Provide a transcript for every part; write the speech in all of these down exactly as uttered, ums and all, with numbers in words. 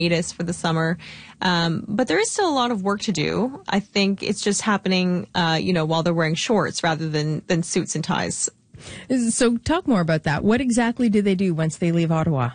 hiatus for the summer. Um, but there is still a lot of work to do. I think it's just happening, uh, you know, while they're wearing shorts rather than, than suits and ties. So talk more about that. What exactly do they do once they leave Ottawa?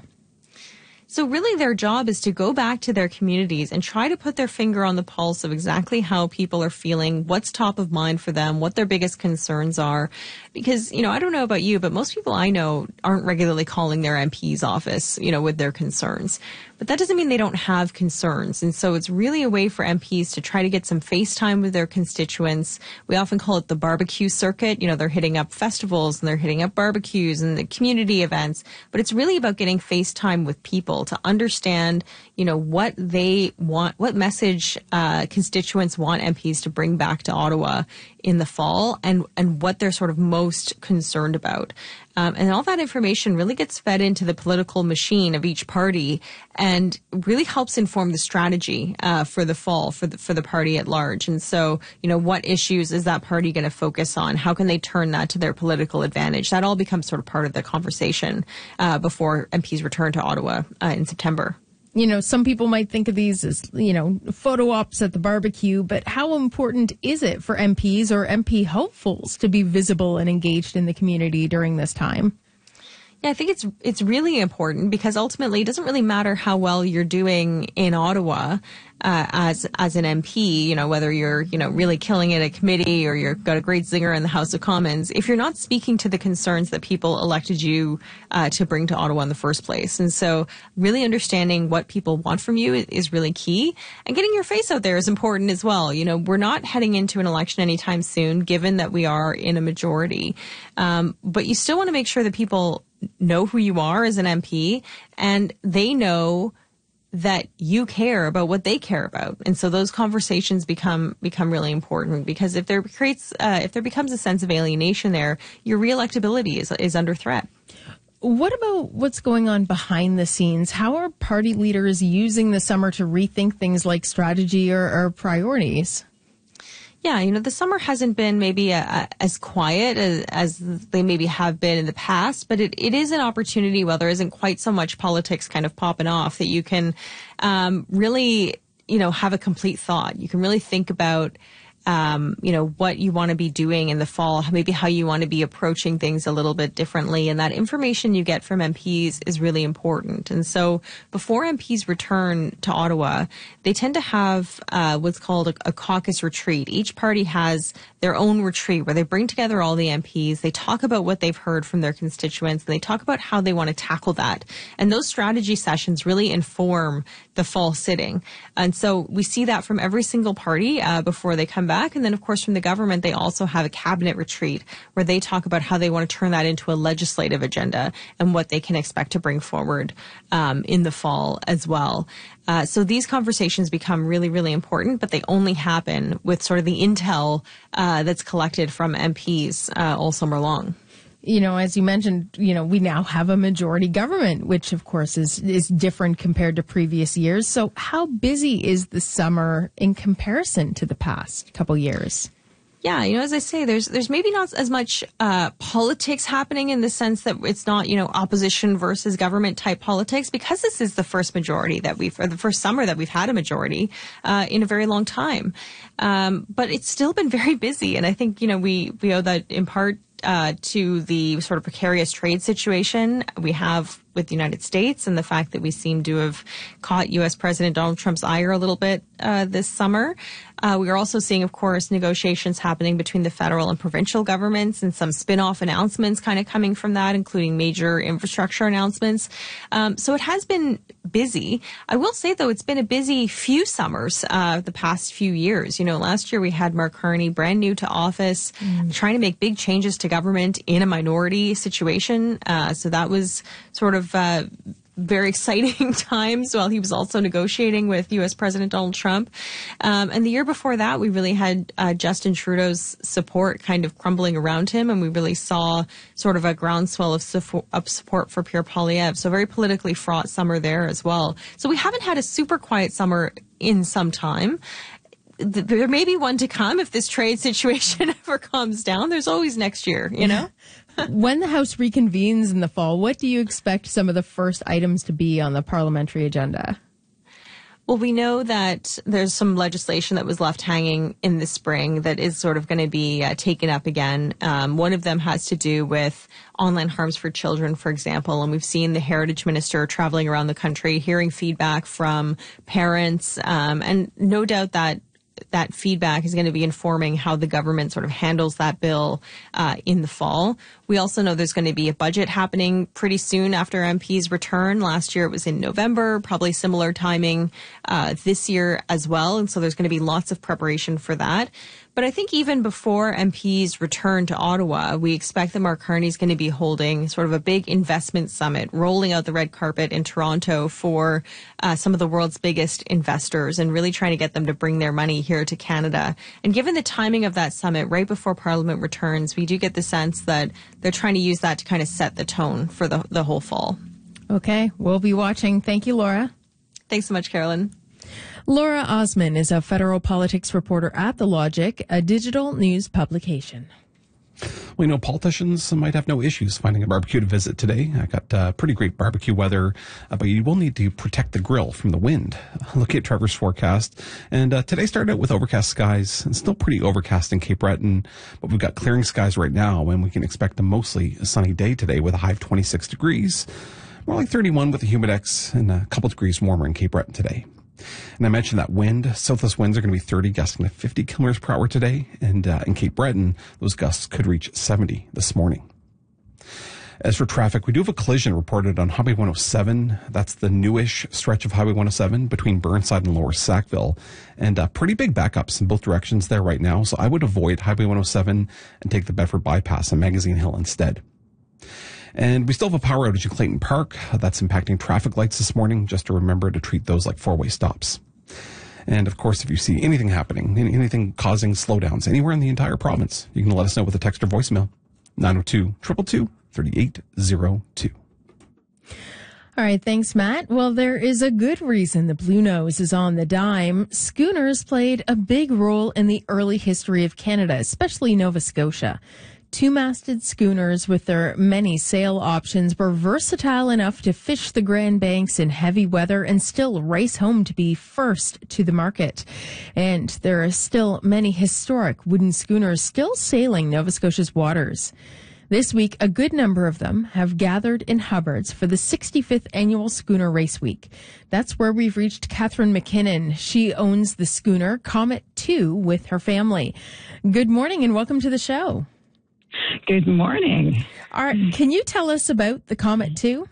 So really their job is to go back to their communities and try to put their finger on the pulse of exactly how people are feeling, what's top of mind for them, what their biggest concerns are. Because, you know, I don't know about you, but most people I know aren't regularly calling their M P's office, you know, with their concerns. But that doesn't mean they don't have concerns. And so it's really a way for M Ps to try to get some face time with their constituents. We often call it the barbecue circuit. You know, they're hitting up festivals and they're hitting up barbecues and the community events. But it's really about getting face time with people to understand, you know, what they want, what message uh, constituents want M Ps to bring back to Ottawa in the fall, and, and what they're sort of most concerned about. Um, and all that information really gets fed into the political machine of each party and really helps inform the strategy uh, for the fall for the, for the party at large. And so, you know, what issues is that party going to focus on? How can they turn that to their political advantage? That all becomes sort of part of the conversation uh, before M Ps return to Ottawa uh, in September. You know, some people might think of these as, you know, photo ops at the barbecue, but how important is it for M Ps or M P hopefuls to be visible and engaged in the community during this time? Yeah, I think it's it's really important because ultimately it doesn't really matter how well you're doing in Ottawa uh, as as an M P, you know, whether you're, you know, really killing it at committee or you've got a great zinger in the House of Commons, if you're not speaking to the concerns that people elected you uh, to bring to Ottawa in the first place. And so really understanding what people want from you is, is really key. And getting your face out there is important as well. You know, we're not heading into an election anytime soon, given that we are in a majority. Um, but you still want to make sure that people know who you are as an M P and they know that you care about what they care about. And so those conversations become become really important, because if there creates uh, if there becomes a sense of alienation there, your reelectability is is under threat. What about what's going on behind the scenes? How are party leaders using the summer to rethink things like strategy or, or priorities? Yeah, you know, the summer hasn't been maybe a, a, as quiet as, as they maybe have been in the past, but it, it is an opportunity while there isn't quite so much politics kind of popping off that you can um, really, you know, have a complete thought. You can really think about Um, you know, what you want to be doing in the fall, maybe how you want to be approaching things a little bit differently. And that information you get from M Ps is really important. And so before M Ps return to Ottawa, they tend to have uh, what's called a, a caucus retreat. Each party has their own retreat where they bring together all the M Ps. They talk about what they've heard from their constituents, and they talk about how they want to tackle that. And those strategy sessions really inform the fall sitting. And so we see that from every single party uh, before they come back. And then, of course, from the government, they also have a cabinet retreat where they talk about how they want to turn that into a legislative agenda and what they can expect to bring forward um, in the fall as well. Uh, so these conversations become really, really important, but they only happen with sort of the intel uh, that's collected from M Ps uh, all summer long. You know, as you mentioned, you know, we now have a majority government, which, of course, is is different compared to previous years. So how busy is the summer in comparison to the past couple years? Yeah, you know, as I say, there's there's maybe not as much uh, politics happening in the sense that it's not, you know, opposition versus government type politics, because this is the first majority that we've, or the first summer that we've had a majority uh, in a very long time. Um, but it's still been very busy. And I think, you know, we, we owe that in part uh, to the sort of precarious trade situation we have with the United States and the fact that we seem to have caught U S President Donald Trump's ire a little bit uh, this summer. Uh, we are also seeing, of course, negotiations happening between the federal and provincial governments and some spin-off announcements kind of coming from that, including major infrastructure announcements. Um, so it has been busy. I will say, though, it's been a busy few summers uh, the past few years. You know, last year we had Mark Carney, brand new to office, mm. trying to make big changes to government in a minority situation. Uh, so that was sort of uh, very exciting times while he was also negotiating with U S President Donald Trump. Um, and the year before that, we really had uh, Justin Trudeau's support kind of crumbling around him, and we really saw sort of a groundswell of support, of support for Pierre Poilievre. So very politically fraught summer there as well. So we haven't had a super quiet summer in some time. There may be one to come if this trade situation ever calms down. There's always next year, you know? When the House reconvenes in the fall, what do you expect some of the first items to be on the parliamentary agenda? Well, we know that there's some legislation that was left hanging in the spring that is sort of going to be uh, taken up again. Um, one of them has to do with online harms for children, for example. And we've seen the Heritage Minister traveling around the country, hearing feedback from parents. Um, and no doubt that that feedback is going to be informing how the government sort of handles that bill uh, in the fall. We also know there's going to be a budget happening pretty soon after M Ps return. Last year it was in November, probably similar timing uh, this year as well. And so there's going to be lots of preparation for that. But I think even before M Ps return to Ottawa, we expect that Mark Carney is going to be holding sort of a big investment summit, rolling out the red carpet in Toronto for uh, some of the world's biggest investors and really trying to get them to bring their money here to Canada. And given the timing of that summit right before Parliament returns, we do get the sense that they're trying to use that to kind of set the tone for the, the whole fall. Okay, we'll be watching. Thank you, Laura. Thanks so much, Carolyn. Laura Osman is a federal politics reporter at The Logic, a digital news publication. We know politicians might have no issues finding a barbecue to visit today. I got uh, pretty great barbecue weather, uh, but you will need to protect the grill from the wind. Look at Trevor's forecast. And uh, today started out with overcast skies and still pretty overcast in Cape Breton, but we've got clearing skies right now, and we can expect a mostly sunny day today with a high of twenty-six degrees, more like thirty-one with the humidex, and a couple degrees warmer in Cape Breton today. And I mentioned that wind, southwest winds are going to be thirty, gusting to fifty kilometers per hour today. And uh, in Cape Breton, those gusts could reach seventy this morning. As for traffic, we do have a collision reported on Highway one oh seven. That's the newish stretch of Highway one oh seven between Burnside and Lower Sackville. And uh, pretty big backups in both directions there right now. So I would avoid Highway one oh seven and take the Bedford bypass on Magazine Hill instead. And we still have a power outage in Clayton Park. That's impacting traffic lights this morning. Just to remember to treat those like four-way stops. And of course, if you see anything happening, anything causing slowdowns anywhere in the entire province, you can let us know with a text or voicemail. nine oh two, two two two, three eight oh two. All right, thanks, Matt. Well, there is a good reason the Blue Nose is on the dime. Schooners played a big role in the early history of Canada, especially Nova Scotia. Two-masted schooners with their many sail options were versatile enough to fish the Grand Banks in heavy weather and still race home to be first to the market. And there are still many historic wooden schooners still sailing Nova Scotia's waters. This week, a good number of them have gathered in Hubbards for the sixty-fifth annual Schooner Race Week. That's where we've reached Catherine McKinnon. She owns the schooner Comet two with her family. Good morning and welcome to the show. Good morning. All right, can you tell us about the Comet two?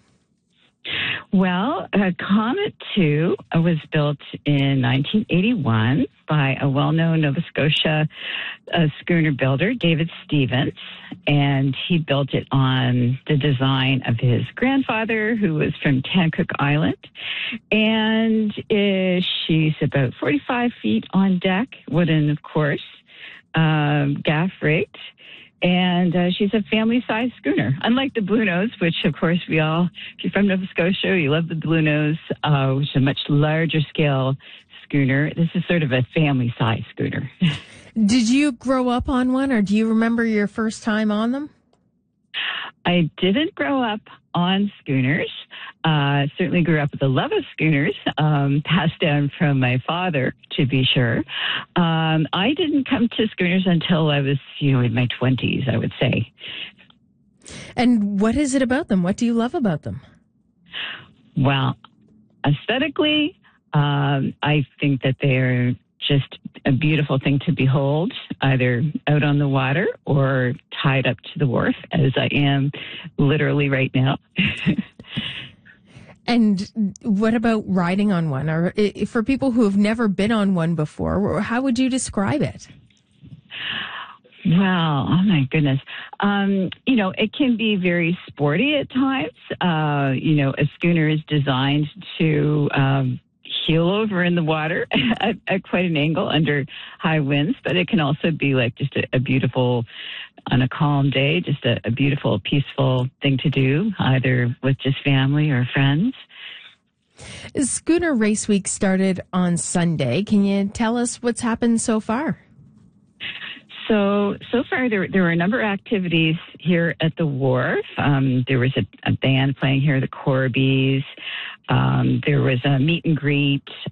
Well, uh, Comet two was built in nineteen eighty-one by a well-known Nova Scotia uh, schooner builder, David Stevens, and he built it on the design of his grandfather, who was from Tancook Island. And uh, she's about forty-five feet on deck, wooden, of course, um, gaff rigged. And uh, she's a family-sized schooner, unlike the Blue Nose, which, of course, we all, if you're from Nova Scotia, you love the Blue Nose, uh, which is a much larger scale schooner. This is sort of a family-sized schooner. Did you grow up on one, or do you remember your first time on them? I didn't grow up on schooners. Uh, certainly grew up with a love of schooners, um, passed down from my father, to be sure. Um, I didn't come to schooners until I was, you know, in my twenties, I would say. And what is it about them? What do you love about them? Well, aesthetically, um, I think that they're just a beautiful thing to behold, either out on the water or tied up to the wharf, as I am literally right now. And what about riding on one? Or for people who have never been on one before, how would you describe it? Well, oh my goodness. Um, you know, it can be very sporty at times. Uh, you know, a schooner is designed to um, heel over in the water at, at quite an angle under high winds, but it can also be like just a, a beautiful, on a calm day, just a, a beautiful, peaceful thing to do, either with just family or friends. Schooner Race Week started on Sunday. Can you tell us what's happened so far? So, so far there, there were a number of activities here at the wharf. Um, there was a, a band playing here, the Corbies. Um, there was a meet and greet